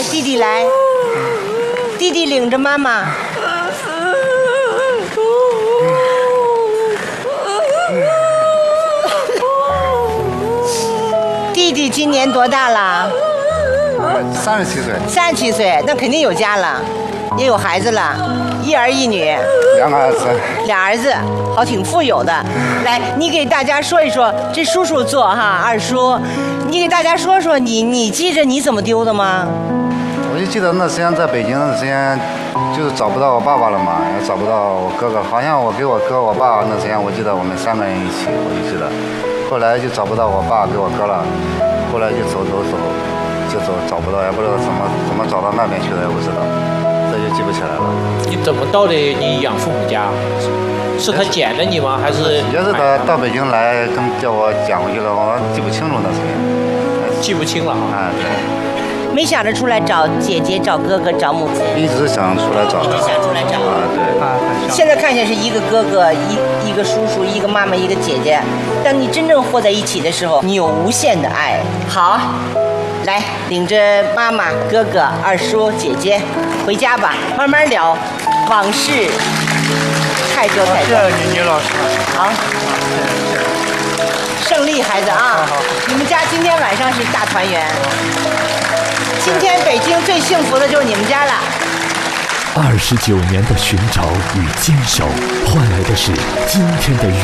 弟弟来，弟弟领着妈妈。弟弟今年多大了 ？37岁。 37岁，那肯定有家了，也有孩子了，一儿一女。 2个儿子。 俩儿子，好，挺富有的。来，你给大家说一说，这叔叔做哈，二叔，你给大家说说，你记着你怎么丢的吗？ 我就记得那时间在北京的时间，就是找不到我爸爸了嘛，也找不到我哥哥，好像我给我哥我爸那时间，我记得我们3个人一起，我就记得。后来就找不到我爸给我哥了，后来就走，找不到，也不知道怎么找到那边去的，也不知道，这就记不起来了。 你怎么到的你养父母家？是他捡的你吗？还是？ 也是他到北京来叫我捡回去了，我记不清楚那时间。 记不清了啊。 对。 没想着出来找姐姐、找哥哥、找母亲。 一直想出来找。 一直想出来找。 啊，对。 现在看见是一个哥哥，一个叔叔，一个妈妈，一个姐姐。当你真正活在一起的时候，你有无限的爱。好，来领着妈妈、哥哥、二叔、姐姐回家吧，慢慢聊，往事太多太多。 谢谢你老师。 好，胜利孩子啊！你们家今天晚上是大团圆。今天北京最幸福的就是你们家了。 29年的寻找与坚守，换来的是今天的